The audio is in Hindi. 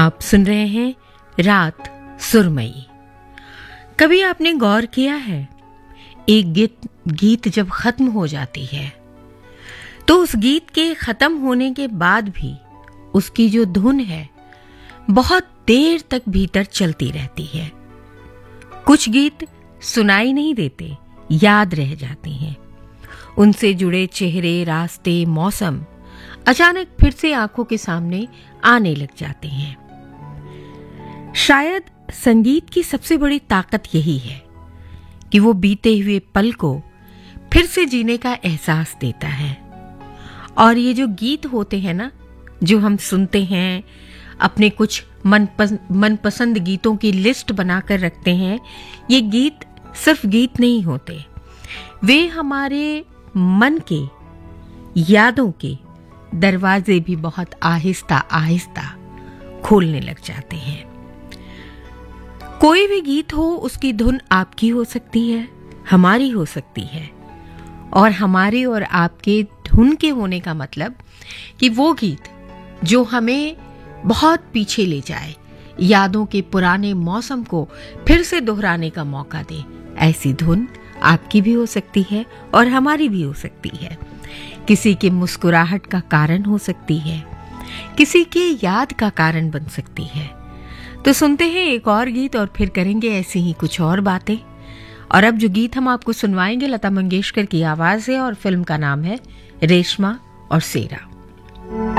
आप सुन रहे हैं रात सुरमई। कभी आपने गौर किया है, एक गीत जब खत्म हो जाती है तो उस गीत के खत्म होने के बाद भी उसकी जो धुन है बहुत देर तक भीतर चलती रहती है। कुछ गीत सुनाई नहीं देते, याद रह जाते हैं। उनसे जुड़े चेहरे, रास्ते, मौसम अचानक फिर से आंखों के सामने आने लग जाते हैं। शायद संगीत की सबसे बड़ी ताकत यही है कि वो बीते हुए पल को फिर से जीने का एहसास देता है। और ये जो गीत होते हैं ना, जो हम सुनते हैं, अपने कुछ मनपसंद गीतों की लिस्ट बनाकर रखते हैं, ये गीत सिर्फ गीत नहीं होते, वे हमारे मन के, यादों के दरवाजे भी बहुत आहिस्ता आहिस्ता खोलने लग जाते हैं। कोई भी गीत हो, उसकी धुन आपकी हो सकती है, हमारी हो सकती है, और हमारे और आपके धुन के होने का मतलब कि वो गीत जो हमें बहुत पीछे ले जाए, यादों के पुराने मौसम को फिर से दोहराने का मौका दे, ऐसी धुन आपकी भी हो सकती है और हमारी भी हो सकती है। किसी के मुस्कुराहट का कारण हो सकती है, किसी के याद का कारण बन सकती है। तो सुनते हैं एक और गीत और फिर करेंगे ऐसी ही कुछ और बातें। और अब जो गीत हम आपको सुनवाएंगे लता मंगेशकर की आवाज है और फिल्म का नाम है रेशमा और सेरा।